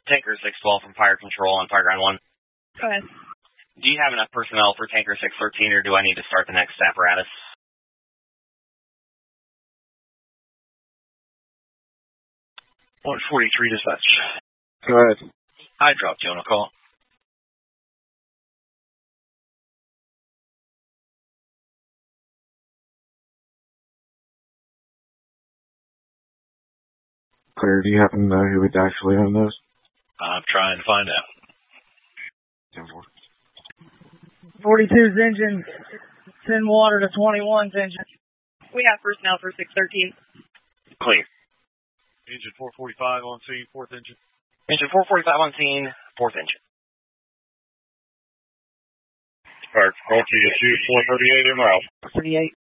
Tanker 612 from Fire Control on Fire Ground 1. Go ahead. Do you have enough personnel for Tanker 613, or do I need to start the next apparatus? .43 dispatch. Go ahead. I dropped you on a call. Claire, do you happen to know who would actually own those? I'm trying to find out. 42's engine. Send water to 21's engine. We have personnel for 613. Clear. Engine 445 on scene, 4th engine. Engine 445 on scene, 4th engine. Fire Control to you, 138 en route. 38.